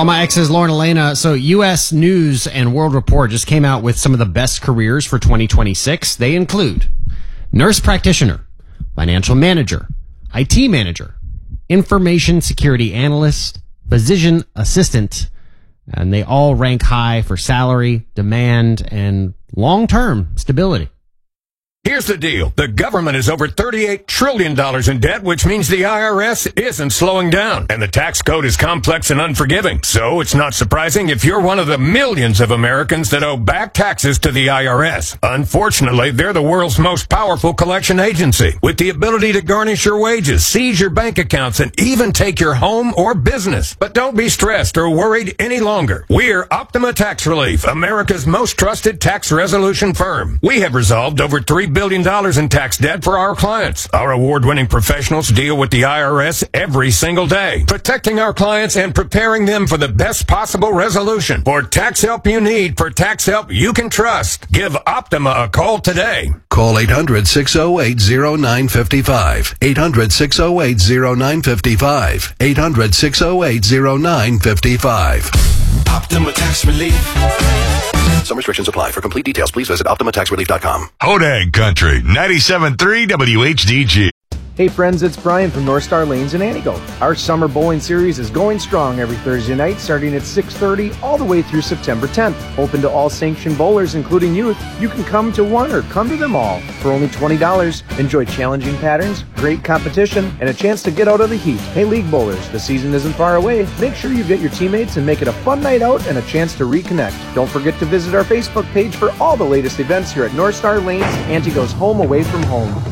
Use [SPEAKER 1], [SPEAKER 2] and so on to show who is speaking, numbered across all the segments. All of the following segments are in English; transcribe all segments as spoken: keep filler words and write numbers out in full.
[SPEAKER 1] All my exes, Lauren Elena. So U S News and World Report just came out with some of the best careers for twenty twenty-six. They include nurse practitioner, financial manager, I T manager, information security analyst, physician assistant, and they all rank high for salary, demand, and long-term stability.
[SPEAKER 2] Here's the deal. The government is over thirty-eight trillion dollars in debt, which means the I R S isn't slowing down. And the tax code is complex and unforgiving. So it's not surprising if you're one of the millions of Americans that owe back taxes to the I R S. Unfortunately, they're the world's most powerful collection agency, with the ability to garnish your wages, seize your bank accounts, and even take your home or business. But don't be stressed or worried any longer. We're Optima Tax Relief, America's most trusted tax resolution firm. We have resolved over three billion dollars in tax debt for our clients. Our award-winning professionals deal with the I R S every single day, protecting our clients and preparing them for the best possible resolution. For tax help you need, for tax help you can trust, give Optima a call today.
[SPEAKER 3] Call eight hundred, six oh eight, oh nine five five. eight hundred, six oh eight, oh nine five five. eight hundred, six oh eight, oh nine five five.
[SPEAKER 4] Optima Tax Relief.
[SPEAKER 3] Some restrictions apply. For complete details, please visit optima tax relief dot com.
[SPEAKER 5] Hodag Country, ninety-seven point three W H D G.
[SPEAKER 6] Hey friends, it's Brian from North Star Lanes in Antigo. Our summer bowling series is going strong every Thursday night starting at six thirty all the way through September tenth. Open to all sanctioned bowlers, including youth. You can come to one or come to them all. For only twenty dollars, enjoy challenging patterns, great competition, and a chance to get out of the heat. Hey league bowlers, the season isn't far away. Make sure you get your teammates and make it a fun night out and a chance to reconnect. Don't forget to visit our Facebook page for all the latest events here at North Star Lanes, Antigo's home away from home.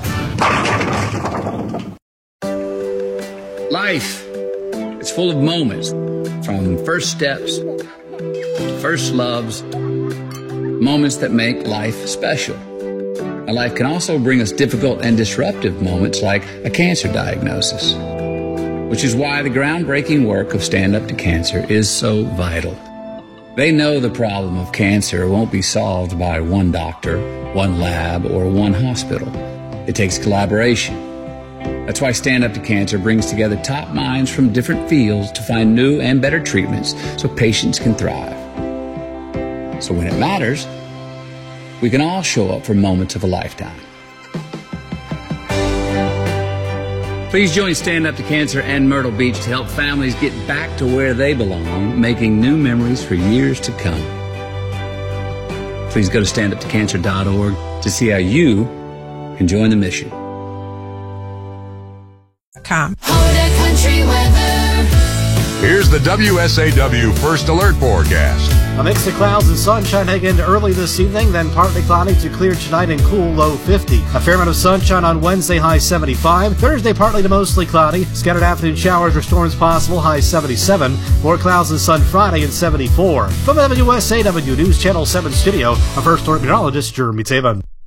[SPEAKER 7] Life, it's full of moments, from first steps to first loves, moments that make life special. Now, life can also bring us difficult and disruptive moments like a cancer diagnosis, which is why the groundbreaking work of Stand Up to Cancer is so vital. They know the problem of cancer won't be solved by one doctor, one lab, or one hospital. It takes collaboration. That's why Stand Up to Cancer brings together top minds from different fields to find new and better treatments so patients can thrive. So when it matters, we can all show up for moments of a lifetime. Please join Stand Up to Cancer and Myrtle Beach to help families get back to where they belong, making new memories for years to come. Please go to stand up to cancer dot org to see how you can join the mission.
[SPEAKER 8] Com.
[SPEAKER 5] Here's the W S A W First Alert Forecast.
[SPEAKER 9] A mix of clouds and sunshine heading into early this evening, then partly cloudy to clear tonight and cool, low fifty. A fair amount of sunshine on Wednesday, high seventy-five. Thursday, partly to mostly cloudy. Scattered afternoon showers or storms possible, high seventy-seven. More clouds and sun Friday and seventy-four. From the W S A W News Channel seven studio, I'm First Alert Meteorologist Jeremy Taven.